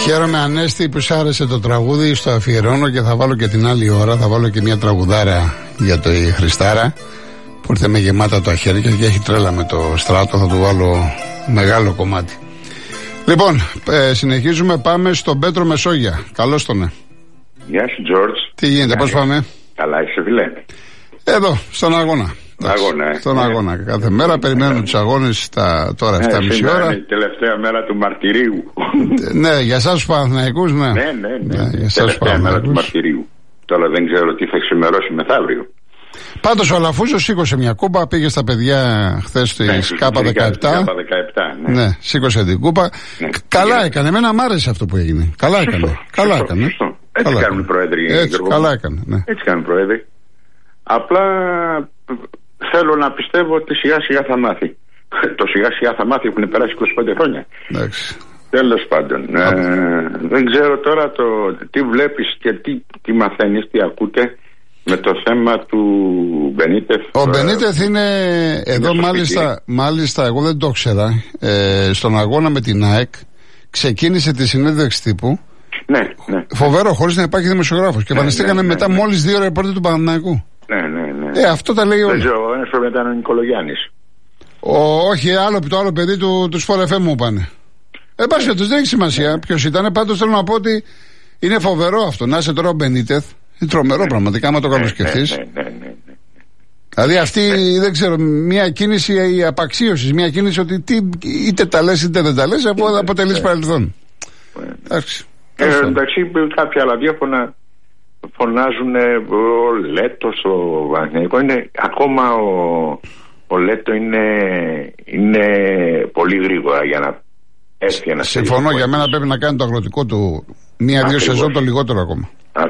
Χαίρομαι Ανέστη που σ' άρεσε το τραγούδι, στο αφιερώνω και θα βάλω και την άλλη ώρα, θα βάλω και μια τραγουδάρα για το Χριστάρα που ήρθε με γεμάτα τα χέρια και έχει τρέλα με το Στράτο, θα του βάλω μεγάλο κομμάτι. Λοιπόν, συνεχίζουμε, πάμε στον Πέτρο Μεσόγεια. Καλώς τον. Γεια σου Τζόρτζ. Τι γίνεται, πώς πάμε? Καλά είσαι φίλε? Εδώ, στον αγώνα. Στον αγώνα. Κάθε μέρα περιμένουμε τους αγώνες τώρα 7,5 ώρα. Είναι η τελευταία μέρα του μαρτυρίου. Ναι, για εσάς τους Παναθηναϊκούς, ναι. Ναι. Τελευταία μέρα του μαρτυρίου. Τώρα δεν ξέρω τι θα ξημερώσει μεθαύριο. Πάντως ο Αλαφούζος σήκωσε μια κούπα, πήγε στα παιδιά χθες στη K17. Ναι, σήκωσε την κούπα. Ναι. Καλά έκανε, εμένα μ' άρεσε αυτό που έγινε. Καλά έκανε. Έτσι κάνουν οι πρόεδροι. Καλά έκανε. Ναι. Έτσι κάνουν οι πρόεδροι. Απλά θέλω να πιστεύω ότι σιγά σιγά θα μάθει. Το σιγά σιγά θα μάθει, έχουν περάσει 25 χρόνια. Εντάξει. Τέλος πάντων. Δεν ξέρω τώρα τι βλέπεις και τι μαθαίνεις, τι ακούτε με το θέμα του Μπενίτεθ. Ο Μπενίτεθ είναι εδώ, μάλιστα εγώ δεν το ήξερα. Στον αγώνα με την ΑΕΚ ξεκίνησε τη συνέντευξη τύπου. Ναι. Φοβερό, χωρίς να υπάρχει δημοσιογράφος. Και εμφανιστήκανε μετά μόλις 2 ρεπόρτερ του Παναθηναϊκού. Ναι. Αυτό τα λέει όλα. Δεν ξέρω, ένας πρέπει να ήταν ο Νικολογιάννης. Όχι, το άλλο παιδί του Σπορ FM μου είπανε. Πάση τους δεν έχει σημασία ποιος ήταν. Πάντως θέλω να πω ότι είναι φοβερό αυτό. Να είσαι τώρα ο Μπενίτεθ. Είναι τρομερό πραγματικά, άμα το καλοσκεφτείς. Δηλαδή αυτή, δεν ξέρω, μια κίνηση απαξίωσης, μια κίνηση ότι είτε τα λες είτε δεν τα λες, αφού αποτελείς παρελθόν. Εντάξει. Εντάξει, κάποια ραδιόφωνα φωνάζουν ο Λέτος, ο Παναθηναϊκό. Ακόμα ο Λέτο είναι πολύ γρήγορα για να έρθει ένα. Συμφωνώ, για μένα πρέπει να κάνει το αγροτικό του 1-2 σεζόν το λιγότερο ακόμα.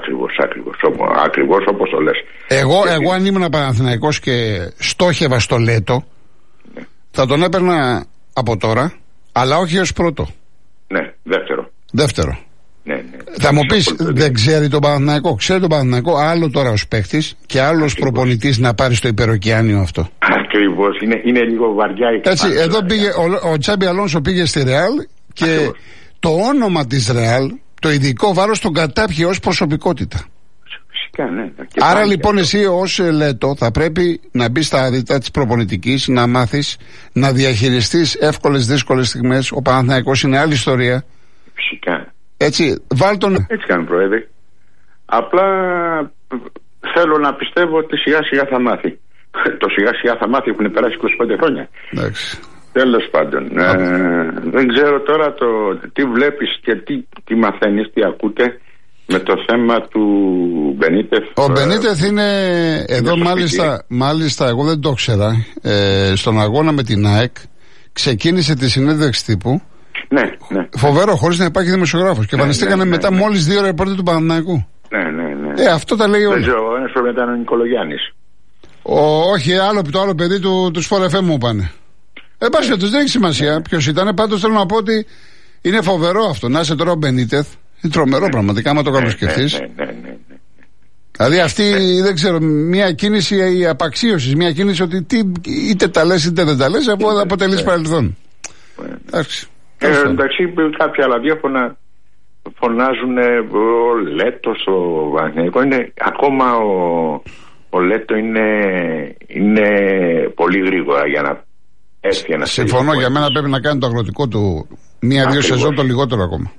Ακριβώς όπως το λες. Εγώ αν ήμουν Παναθηναϊκός και στόχευα στο Λέτο, θα τον έπαιρνα από τώρα, αλλά όχι ως πρώτο. Ναι, δεύτερο. Ναι. Θα μου πεις, δεν ξέρει τον Παναθηναϊκό. Ξέρει τον Παναθηναϊκό, άλλο τώρα ως παίχτης και άλλο ως προπονητής να πάρει στο υπεροκειάνιο αυτό. Ακριβώς, είναι λίγο βαριά η έτσι, εδώ πήγε, ο Τσάμπι Αλόνσο πήγε στη Ρεάλ και ακριβώς. Το όνομα της Ρεάλ, το ειδικό βάρος τον κατάπιε ως προσωπικότητα. Φυσικά, ναι. Άρα λοιπόν εσύ ως Λέτο θα πρέπει να μπεις στα άδυτα της προπονητικής, να μάθεις να διαχειριστείς εύκολες δύσκολες στιγμές. Ο Παναθηναϊκός είναι άλλη ιστορία. Φυσικά. Έτσι, έτσι κάνουν πρόεδροι. Απλά θέλω να πιστεύω ότι σιγά σιγά θα μάθει. Το σιγά σιγά θα μάθει, έχουν περάσει 25 χρόνια. Εντάξει. Τέλος πάντων. Δεν ξέρω τώρα τι βλέπεις και τι μαθαίνεις, τι ακούτε με το θέμα του Μπενίτεθ. Ο Μπενίτεθ είναι εδώ, μάλιστα εγώ δεν το ήξερα. Στον αγώνα με την ΑΕΚ ξεκίνησε τη συνέντευξη τύπου. Ναι. Φοβερό, χωρίς να υπάρχει δημοσιογράφος. Και εμφανιστήκανε μετά μόλις 2 ρεπόρτερ του Παναθηναϊκού. Ναι. Αυτό τα λέει όλα. Δεν ξέρω, ένας πρέπει να ήταν ο Νικολογιάννης. Όχι, το άλλο παιδί του Σπορ FM μου είπανε. Πάση τους δεν έχει σημασία ποιος ήταν. Πάντως θέλω να πω ότι είναι φοβερό αυτό. Να είσαι τώρα ο Μπενίτεθ. Είναι τρομερό πραγματικά, άμα το καλοσκεφτείς. Δηλαδή αυτή, δεν ξέρω, μια κίνηση απαξίωσης, μια κίνηση ότι είτε τα λες είτε δεν τα λες, αφού αποτελείς παρελθόν. Εντάξει. Εντάξει, κάποια ραδιόφωνα φωνάζουν ο Λέτος, ο Παναθηναϊκό. Ακόμα ο Λέτο είναι πολύ γρήγορα για να έρθει ένα. Συμφωνώ, για μένα πρέπει να κάνει το αγροτικό του 1-2 σεζόν το λιγότερο ακόμα.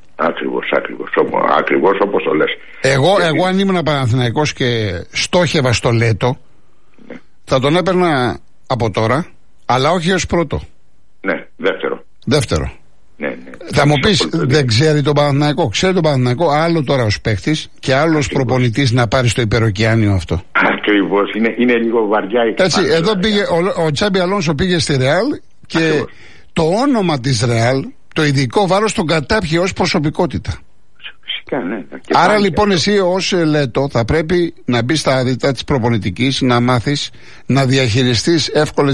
Ακριβώς όπως το λες. Εγώ αν ήμουν Παναθηναϊκός και στόχευα στο Λέτο, θα τον έπαιρνα από τώρα, αλλά όχι ως πρώτο. Ναι, δεύτερο. Ναι. Θα μου πεις, δεν ξέρει τον Παναθηναϊκό. Ξέρει τον Παναθηναϊκό, άλλο τώρα ως παίχτης και άλλο ως προπονητής να πάρει στο υπεροκειάνιο αυτό. Ακριβώς, είναι λίγο βαριά η έτσι, εδώ πήγε, ο Τσάμπι Αλόνσο πήγε στη Ρεάλ και ακριβώς. Το όνομα της Ρεάλ, το ειδικό βάρος τον κατάπιε ως προσωπικότητα. Φυσικά, ναι. Άρα λοιπόν εσύ ως Λέτο θα πρέπει να μπεις στα άδυτα της προπονητικής, να μάθεις να διαχειριστείς εύκολες